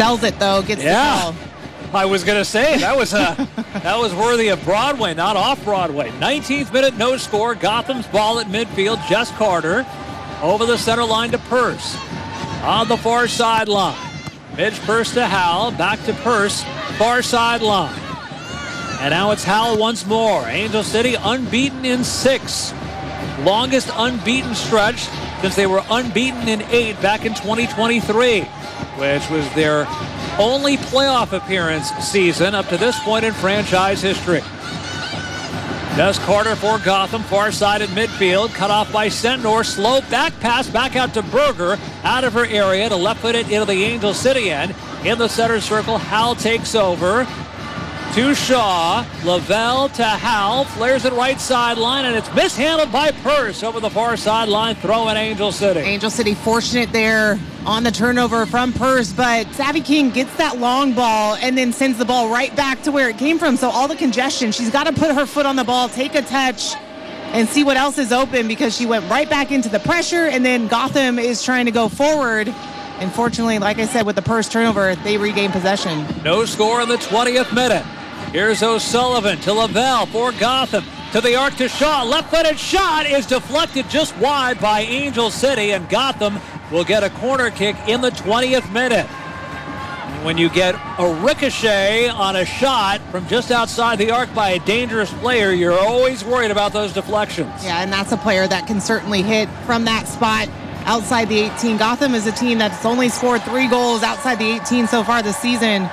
sells it, though, gets the call. I was going to say, that was worthy of Broadway, not off-Broadway. 19th minute, no score. Gotham's ball at midfield. Jess Carter over the center line to Purse. On the far sideline. Midge Purse to Howell. Back to Purse. Far sideline. And now it's Howell once more. Angel City unbeaten in 6. Longest unbeaten stretch since they were unbeaten in 8 back in 2023, which was their only playoff appearance season up to this point in franchise history. Jess Carter for Gotham, far side at midfield, cut off by Sentnor. Slow back pass back out to Berger, out of her area to left foot it into the Angel City end. In the center circle, Howell takes over. To Shaw, Lavelle to Howell, flares it right sideline, and it's mishandled by Purse over the far sideline, throw in Angel City. Angel City fortunate there on the turnover from Purse, but Savvy King gets that long ball and then sends the ball right back to where it came from. So all the congestion, she's got to put her foot on the ball, take a touch, and see what else is open, because she went right back into the pressure, and then Gotham is trying to go forward. And fortunately, like I said, with the Purse turnover, they regain possession. No score in the 20th minute. Here's O'Sullivan to Lavelle for Gotham. To the arc to Shaw. Left-footed shot is deflected just wide by Angel City, and Gotham will get a corner kick in the 20th minute. When you get a ricochet on a shot from just outside the arc by a dangerous player, you're always worried about those deflections. Yeah, and that's a player that can certainly hit from that spot outside the 18. Gotham is a team that's only scored 3 goals outside the 18 so far this season.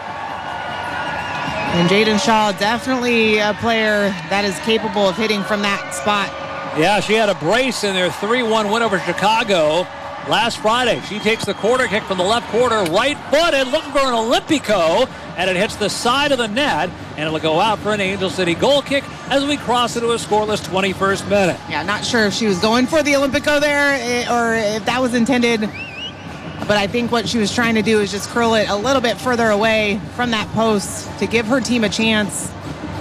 And Jaden Shaw, definitely a player that is capable of hitting from that spot. Yeah, she had a brace in their 3-1 win over Chicago last Friday. She takes the corner kick from the left corner, right-footed, looking for an Olympico, and it hits the side of the net, and it'll go out for an Angel City goal kick as we cross into a scoreless 21st minute. Yeah, not sure if she was going for the Olympico there or if that was intended. But I think what she was trying to do is just curl it a little bit further away from that post to give her team a chance.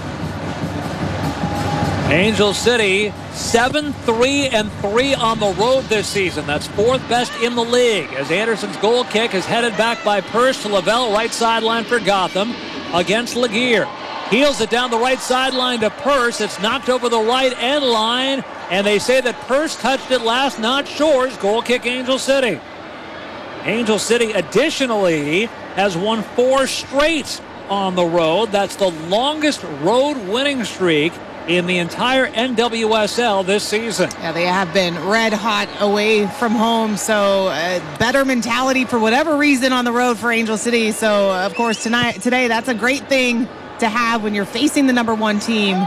Angel City 7-3-3 on the road this season. That's 4th best in the league, as Anderson's goal kick is headed back by Purse to Lavelle, right sideline for Gotham against Laguerre. Heels it down the right sideline to Purse. It's knocked over the right end line, and they say that Purse touched it last, not Shores. Goal kick Angel City. Angel City additionally has won 4 straight on the road. That's the longest road winning streak in the entire NWSL this season. Yeah, they have been red hot away from home, so better mentality for whatever reason on the road for Angel City. So, of course, today, that's a great thing to have when you're facing the number 1 team.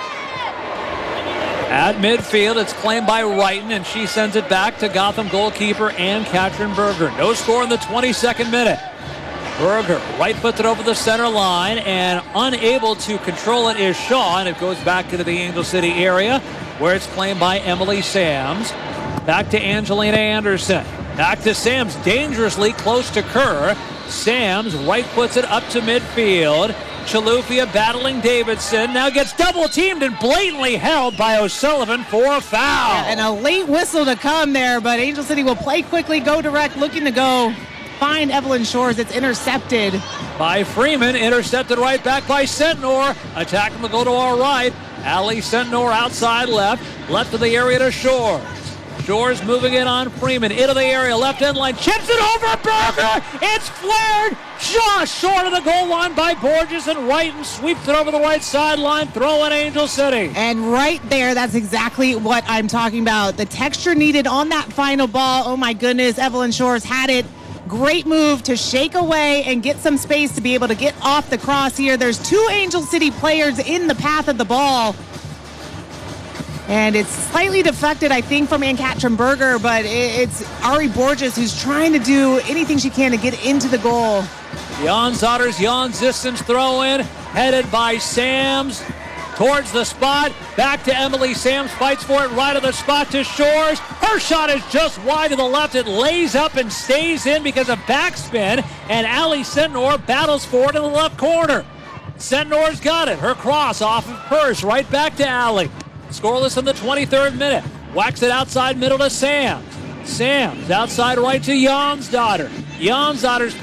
At midfield, it's claimed by Wrighton, and she sends it back to Gotham goalkeeper Ann Katrin Berger. No score in the 22nd minute. Berger right-foots it over the center line, and unable to control it is Shaw, and it goes back into the Angel City area, where it's claimed by Emily Sams. Back to Angelina Anderson. Back to Sams, dangerously close to Kerr. Sams right-foots it up to midfield. Chalufia battling Davidson, now gets double-teamed and blatantly held by O'Sullivan for a foul. Yeah, and a late whistle to come there, but Angel City will play quickly, go direct, looking to go find Evelyn Shores. It's intercepted by Freeman, intercepted right back by Sentnor. Attacking will go to our right. Allie Sentnor outside left to the area to Shores. Shores moving in on Freeman, into the area, left end line, chips it over Berger. It's flared just short of the goal line by Borges, and Wrighton sweeps it over the right sideline, throw in Angel City. And right there, that's exactly what I'm talking about. The texture needed on that final ball. Oh my goodness, Evelyn Shores had it. Great move to shake away and get some space to be able to get off the cross here. There's 2 Angel City players in the path of the ball. And it's slightly deflected, I think, from Ann Katrin Berger, but it's Ari Borges who's trying to do anything she can to get into the goal. Jan Zotter's Jan Zistens throw in, headed by Sams towards the spot. Back to Emily Sams, fights for it right of the spot to Shores. Her shot is just wide to the left. It lays up and stays in because of backspin, and Allie Sentnor battles for it in the left corner. Sentnor's got it. Her cross off of Purse, right back to Allie. Scoreless in the 23rd minute. Whacks it outside middle to Sams. Sams outside right to Jansdotter. Jansdotter's